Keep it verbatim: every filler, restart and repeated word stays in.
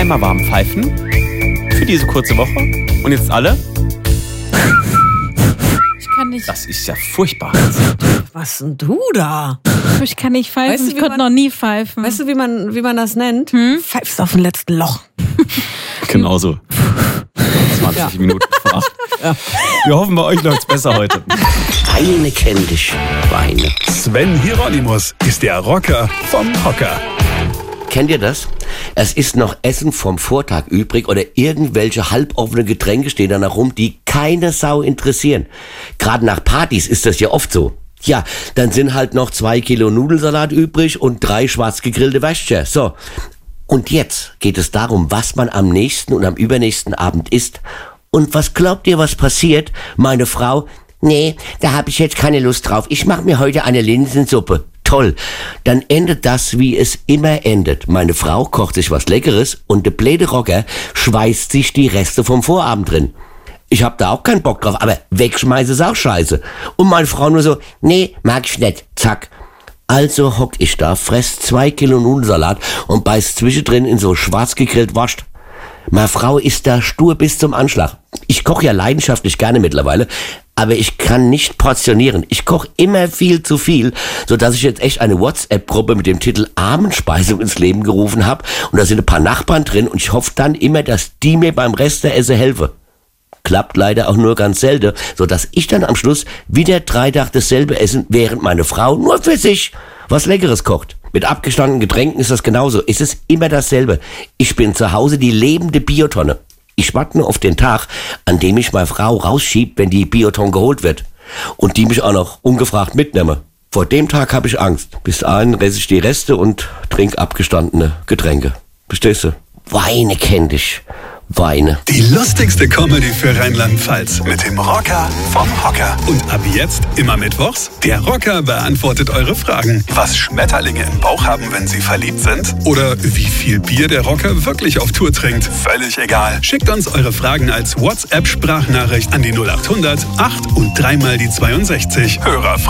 einmal warm pfeifen für diese kurze Woche. Und jetzt alle? Ich kann nicht. Das ist ja furchtbar. Was denn du da? Ich kann nicht pfeifen. Weißt du, ich wie konnte man- noch nie pfeifen. Weißt du, wie man, wie man das nennt? Hm? Pfeifst auf dem letzten Loch. Genauso. zwanzig Ja. Minuten vor acht. Ja. Wir hoffen, bei euch läuft's besser heute. Eine kennt dich, Weine. Sven Hieronymus ist der Rocker vom Hocker. Kennt ihr das? Es ist noch Essen vom Vortag übrig oder irgendwelche halboffene Getränke stehen da noch rum, die keine Sau interessieren. Gerade nach Partys ist das ja oft so. Ja, dann sind halt noch zwei Kilo Nudelsalat übrig und drei schwarz gegrillte Würstchen. So. Und jetzt geht es darum, was man am nächsten und am übernächsten Abend isst. Und was glaubt ihr, was passiert? Meine Frau, nee, da habe ich jetzt keine Lust drauf. Ich mache mir heute eine Linsensuppe. Toll. Dann endet das, wie es immer endet. Meine Frau kocht sich was Leckeres und der blöde Rocker schweißt sich die Reste vom Vorabend drin. Ich hab da auch keinen Bock drauf, aber wegschmeißen ist auch scheiße. Und meine Frau nur so, nee, mag ich nicht. Zack. Also hock ich da, fress zwei Kilo Nudelsalat und beiß zwischendrin in so schwarz gegrillt Wurst. Meine Frau ist da stur bis zum Anschlag. Ich koche ja leidenschaftlich gerne mittlerweile, aber ich kann nicht portionieren. Ich koche immer viel zu viel, sodass ich jetzt echt eine WhatsApp-Gruppe mit dem Titel Abendspeisung ins Leben gerufen habe. Und da sind ein paar Nachbarn drin und ich hoffe dann immer, dass die mir beim Rest der Esse helfen. Klappt leider auch nur ganz selten, sodass ich dann am Schluss wieder drei Tage dasselbe essen, während meine Frau nur für sich was Leckeres kocht. Mit abgestandenen Getränken ist das genauso. Es ist immer dasselbe. Ich bin zu Hause die lebende Biotonne. Ich warte nur auf den Tag, an dem ich meine Frau rausschiebt, wenn die Biotonne geholt wird. Und die mich auch noch ungefragt mitnehme. Vor dem Tag habe ich Angst. Bis dahin esse ich die Reste und trinke abgestandene Getränke. Verstehst du? Weine kenn dich. Weine. Die lustigste Comedy für Rheinland-Pfalz mit dem Rocker vom Hocker. Und ab jetzt immer mittwochs, der Rocker beantwortet eure Fragen. Was Schmetterlinge im Bauch haben, wenn sie verliebt sind? Oder wie viel Bier der Rocker wirklich auf Tour trinkt? Völlig egal. Schickt uns eure Fragen als WhatsApp-Sprachnachricht an die null acht hundert acht und dreimal die zweiundsechzig. Hörerfragen.